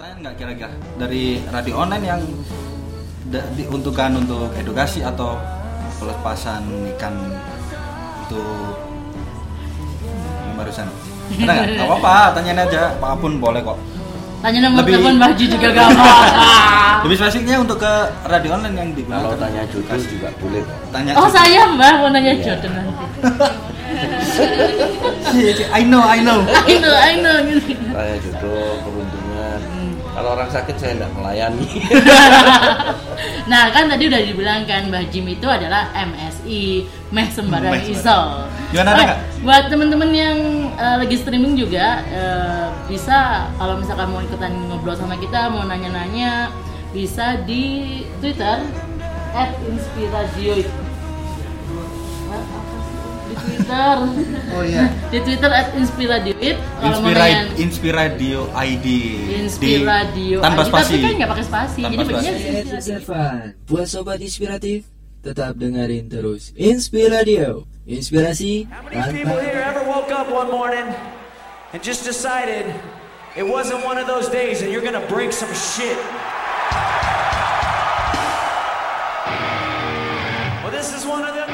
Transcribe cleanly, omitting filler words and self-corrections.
pertanyaan nggak kira-kira dari radio online yang diuntukkan untuk edukasi atau pelepasan ikan untuk yang barusan? Ada nggak? Nggak apa-apa, tanyain aja, apapun boleh kok. Tanya nomor telepon Mbak Ju juga gak apa-apa. Lebih spesifiknya untuk ke radio online yang digunakan. Kalau tanya jodoh juga boleh kok. Oh jodoh. Saya Mbak mau nanya jodoh nanti. I know. Tanya jodoh, peruntungan. Kalau orang sakit saya tidak melayani. Nah kan tadi udah dibilang kan Mbah Jim itu adalah MSI, meh sembarang iso. Gimana ada nggak? Buat temen-temen yang lagi streaming juga bisa kalau misalkan mau ikutan ngobrol sama kita, mau nanya-nanya, bisa di Twitter @inspiradio. Di Twitter. Oh iya. Di Twitter @inspiradioid. Inspiradio ID. Inspiradio tanpa ID. spasi. Tapi kan nggak pakai spasi. Tanpa jadi bacanya Servan. Buat sobat inspiratif, tetap dengerin terus Inspiradio. Inspirasi How many people here ever woke up one morning and just decided it wasn't one of those days and you're gonna break some shit? Well, this is one of those.